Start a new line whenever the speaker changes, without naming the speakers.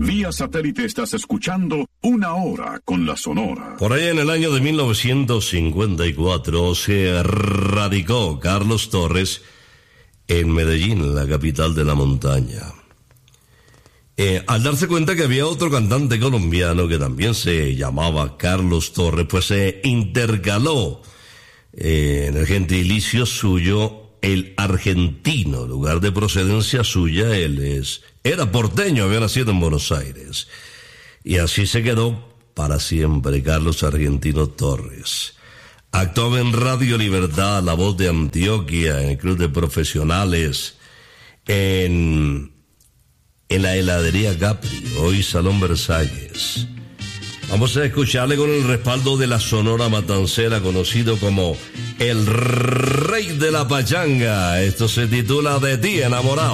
Vía satélite estás escuchando Una Hora con la Sonora.
Por ahí en el año de 1954 se radicó Carlos Torres en Medellín, la capital de la montaña. Al darse cuenta que había otro cantante colombiano que también se llamaba Carlos Torres, pues se intercaló en el gentilicio suyo el argentino, lugar de procedencia suya. Era porteño, había nacido en Buenos Aires. Y así se quedó para siempre Carlos Argentino Torres. Actuaba en Radio Libertad, La Voz de Antioquia, en el Club de Profesionales, en la heladería Capri, hoy Salón Versalles. Vamos a escucharle con el respaldo de la Sonora Matancera, conocido como el Rey de la Pachanga. Esto se titula De ti enamorado.